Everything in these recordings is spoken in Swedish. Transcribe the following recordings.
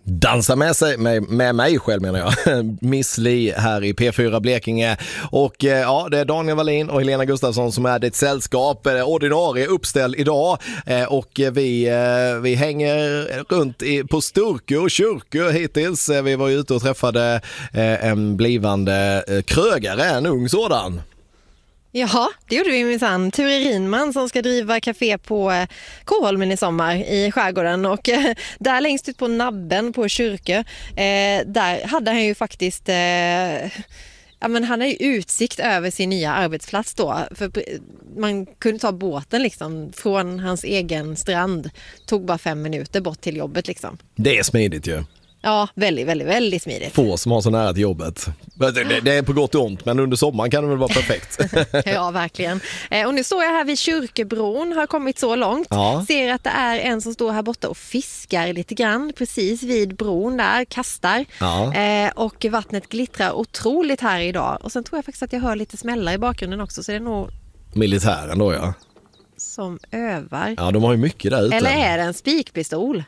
Dansa med mig själv menar jag. Miss Li här i P4 Blekinge. Och ja, det är Daniel Wallin och Helena Gustafsson som är ditt sällskap. Ordinarie uppställ idag. Och vi hänger runt på Sturkö och kyrkor hittills. Vi var ute och träffade en blivande krögare, en ung sådan. Ja, det gjorde vi minsann. Ture Rinman som ska driva café på Koholmen i sommar i skärgården. Och där längst ut på nabben på kyrka, där hade han ju faktiskt... Ja, men han har ju utsikt över sin nya arbetsplats då. För man kunde ta båten liksom från hans egen strand. Tog bara 5 minuter bort till jobbet liksom. Det är smidigt ju. Ja, väldigt smidigt. Få som har så nära till jobbet. Det är på gott och ont, men under sommaren kan det väl vara perfekt. Ja, verkligen. Och nu står jag här vid Kyrkebron, har kommit så långt. Ja. Ser att det är en som står här borta och fiskar lite grann, precis vid bron där, kastar. Ja. Och vattnet glittrar otroligt här idag. Och sen tror jag faktiskt att jag hör lite smällar i bakgrunden också, så det är nog... Militären då, ja. Som övar. Ja, de har ju mycket där ute. Eller är det en spikpistol?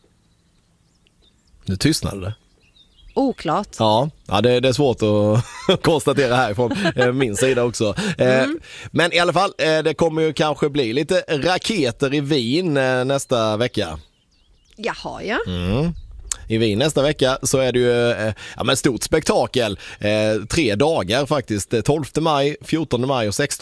Nu tystnade det. Oklart. Ja, det är svårt att konstatera härifrån min sida också. Men i alla fall, det kommer ju kanske bli lite raketer i Wien nästa vecka. Jaha, ja. I Wien nästa vecka så är det ju ett stort spektakel. 3 dagar faktiskt. 12 maj, 14 maj och 16